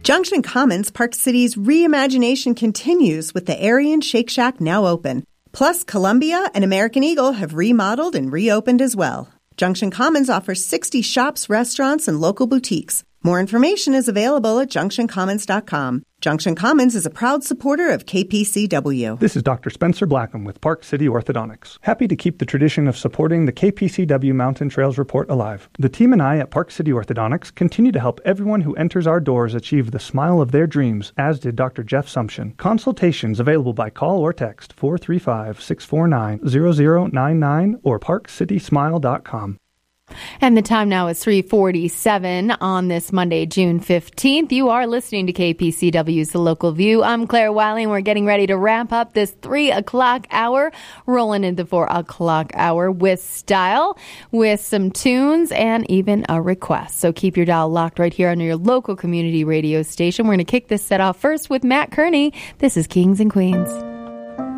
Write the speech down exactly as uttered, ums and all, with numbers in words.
Junction Commons, Park City's reimagination continues with the Aryan Shake Shack now open. Plus, Columbia and American Eagle have remodeled and reopened as well. Junction Commons offers sixty shops, restaurants, and local boutiques. More information is available at junction commons dot com. Junction Commons is a proud supporter of K P C W. This is Doctor Spencer Blackham with Park City Orthodontics. Happy to keep the tradition of supporting the K P C W Mountain Trails Report alive. The team and I at Park City Orthodontics continue to help everyone who enters our doors achieve the smile of their dreams, as did Doctor Jeff Sumption. Consultations available by call or text four three five, six four nine, zero zero nine nine or park city smile dot com. And the time now is three forty-seven on this Monday, June fifteenth. You are listening to K P C W's The Local View. I'm Claire Wiley, and we're getting ready to wrap up this three o'clock hour, rolling into four o'clock hour with style, with some tunes, and even a request. So keep your dial locked right here on your local community radio station. We're going to kick this set off first with Matt Kearney. This is Kings and Queens.